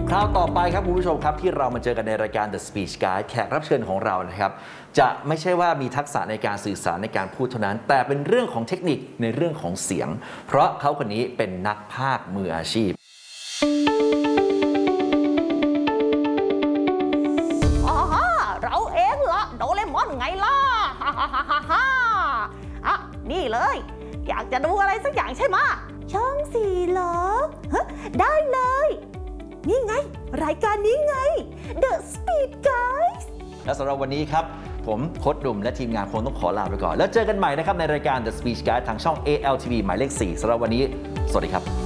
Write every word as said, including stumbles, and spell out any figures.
คราวต่อไปครับคุณผู้ชมครับที่เรามาเจอกันในรายการ The Speech Guide แขกรับเชิญของเรานะครับจะไม่ใช่ว่ามีทักษะในการสื่อสารในการพูดเท่านั้นแต่เป็นเรื่องของเทคนิคในเรื่องของเสียงเพราะเขาคนนี้เป็นนักพากย์มืออาชีพอ๋อเราเองละโดเรมอนไงล่ะฮ่าฮ่าฮ่าฮ่าฮ่าอ่ะนี่เลยอยากจะดูอะไรสักอย่างใช่ไหมช่องสี่เหรอฮะได้เลยนี่ไงรายการนี้ไง The Speed Guys และสำหรับวันนี้ครับผมโค้ชดุมและทีมงานคงต้องขอลาไปก่อนแล้วเจอกันใหม่นะครับในรายการ The Speech Guide ทางช่อง เอ แอล ที วี หมายเลขสี่สำหรับวันนี้สวัสดีครับ